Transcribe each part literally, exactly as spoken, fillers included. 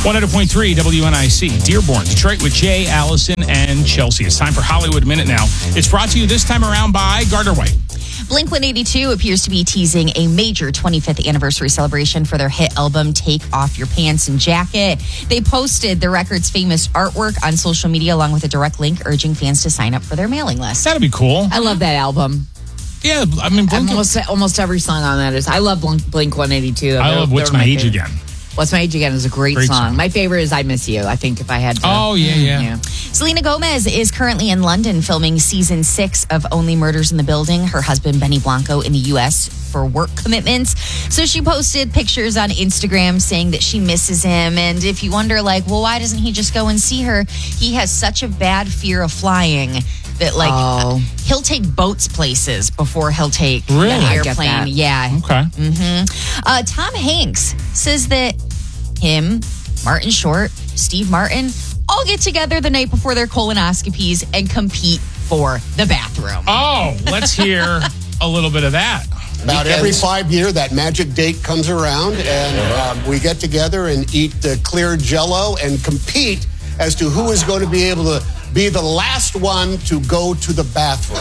one hundred point three W N I C, Dearborn, Detroit with Jay, Allison, and Chelsea. It's time for Hollywood Minute now. It's brought to you this time around by Gardner White. Blink one eighty-two appears to be teasing a major twenty-fifth anniversary celebration for their hit album, Take Off Your Pants and Jacket. They posted the record's famous artwork on social media along with a direct link urging fans to sign up for their mailing list. That'd be cool. I love that album. Yeah, I mean, Blink. Almost, almost every song on that is. I love Blink, Blink one eighty-two. I love What's My Age favorite. Again. What's My Age Again is a great, Great song. song. My favorite is I Miss You. I think if I had to. Oh, yeah, yeah. yeah. Selena Gomez is currently in London filming season six of Only Murders in the Building. Her husband, Benny Blanco, in the U S for work commitments. So she posted pictures on Instagram saying that she misses him. And if you wonder, like, well, why doesn't he just go and see her? He has such a bad fear of flying that, like, Oh. he'll take boats places before he'll take Really? an I get airplane. that. Yeah. Okay. Mm-hmm. Uh, Tom Hanks says that him, Martin Short, Steve Martin, all get together the night before their colonoscopies and compete for the bathroom. Oh, let's hear a little bit of that. About every five year, that magic date comes around, and um, we get together and eat the clear Jell-O and compete as to who is going to be able to be the last one to go to the bathroom.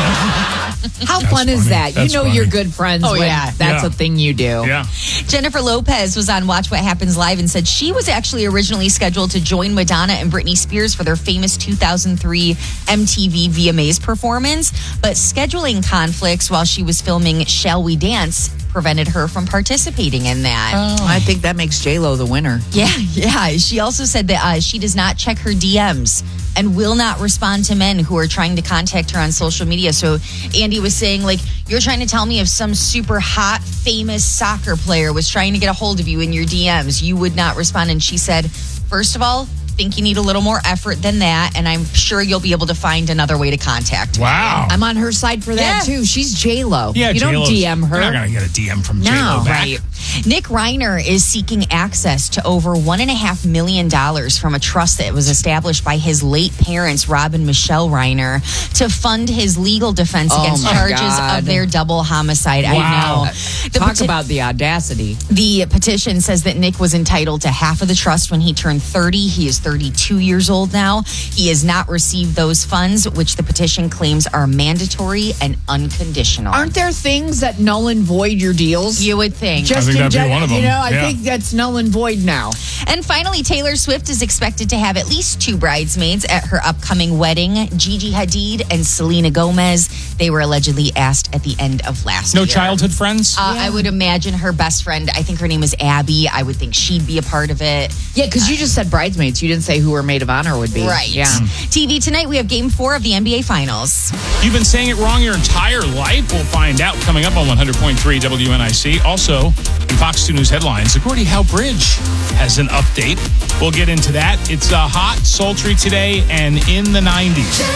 How fun is funny. that? That's you know funny. you're good friends Oh, when yeah. that's Yeah. a thing you do. Yeah. Jennifer Lopez was on Watch What Happens Live and said she was actually originally scheduled to join Madonna and Britney Spears for their famous two thousand three M T V V M As performance, but scheduling conflicts while she was filming Shall We Dance prevented her from participating in that. I think that makes J-Lo the winner. Yeah, yeah. She also said that uh, she does not check her D Ms and will not respond to men who are trying to contact her on social media. So Andy was saying, like, you're trying to tell me if some super hot, famous soccer player was trying to get a hold of you in your D Ms, you would not respond. And she said, first of all, think you need a little more effort than that, and I'm sure you'll be able to find another way to contact me. Wow. I'm on her side for that Yeah. too. She's J-Lo. Yeah, you don't J-Lo's- D M her. You're not going to get a D M from No, J-Lo back. Right. Nick Reiner is seeking access to over one and a half million dollars from a trust that was established by his late parents, Rob and Michelle Reiner, to fund his legal defense Oh, against my charges God. of their double homicide. Wow. I know. The Talk peti- about the audacity. The petition says that Nick was entitled to half of the trust when he turned thirty. He is thirty-two years old now. He has not received those funds, which the petition claims are mandatory and unconditional. Aren't there things that null and void your deals? You would think. I think in that'd be gen- one of them. You know, I Yeah. think that's null and void now. And finally, Taylor Swift is expected to have at least two bridesmaids at her upcoming wedding, Gigi Hadid and Selena Gomez. They were allegedly asked at the end of last No year. childhood friends? Uh, I would imagine her best friend, I think her name is Abby. I would think she'd be a part of it. Yeah, because you just said bridesmaids. You didn't say who her maid of honor would be. Right. Yeah. T V tonight, we have game four of the N B A Finals. You've been saying it wrong your entire life? We'll find out coming up on one hundred point three W N I C. Also, in Fox two News headlines, the Gordie Howe Bridge has an update. We'll get into that. It's uh, hot, sultry today and in the nineties.